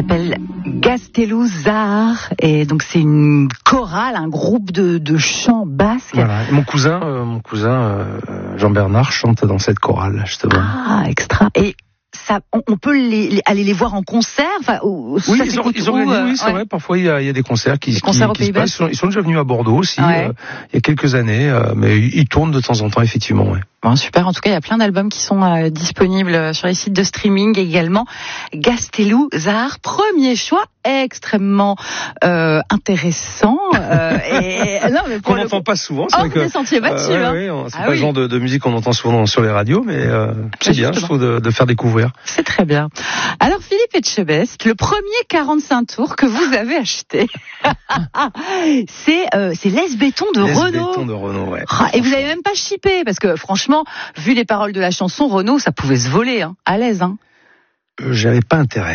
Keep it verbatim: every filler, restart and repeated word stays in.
s'appelle Gazteluzzahar, et donc c'est une chorale, un groupe de, de chants basques. Voilà. Et mon cousin, euh, mon cousin euh, Jean-Bernard chante dans cette chorale, justement. Ah, extra. Et ça, on, on peut les, les, aller les voir en concert. Enfin, oui, ça ils, ont, ils où, organisent. euh, Oui, c'est ouais. vrai. Parfois, il y a, il y a des concerts qui, qui, concerts qui se passent. Ils sont, ils sont déjà venus à Bordeaux aussi, ouais. euh, il y a quelques années, euh, mais ils tournent de temps en temps, effectivement. Ouais. Bon, super. En tout cas, il y a plein d'albums qui sont euh, disponibles sur les sites de streaming également. Gazteluzzahar, premier choix, extrêmement euh, intéressant. Euh, et non, mais pour qu'on n'entend coup... pas souvent. C'est oh, vrai vous que, des sentiers battus. Euh, hein. ouais, ouais, c'est ah, pas oui. le genre de, de musique qu'on entend souvent sur les radios, mais euh, c'est bien, je trouve, de, de faire découvrir. C'est très bien. Alors, Philippe Etchebest, le premier quarante-cinq tours que vous avez acheté, c'est euh, c'est l'S Béton de Les Renault. Béton de Renault, ouais. Ah, et vous avez même pas chippé, parce que franchement, vu les paroles de la chanson, Renault, ça pouvait se voler, hein, à l'aise. Hein. Euh, j'avais pas intérêt.